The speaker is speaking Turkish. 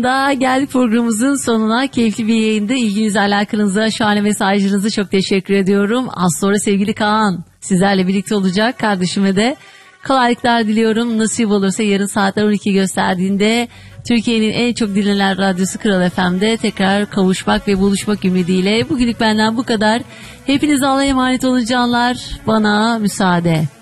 Daha geldik programımızın sonuna. Keyifli bir yayında. İlginize, alakanıza, şahane mesajlarınızı çok teşekkür ediyorum. Az sonra sevgili Kaan sizlerle birlikte olacak. Kardeşime de kolaylıklar diliyorum. Nasip olursa yarın saatler 12 gösterdiğinde Türkiye'nin en çok dinlenen radyosu Kral FM'de tekrar kavuşmak ve buluşmak ümidiyle. Bugünlük benden bu kadar. Hepiniz Allah'a emanet olun canlar. Bana müsaade.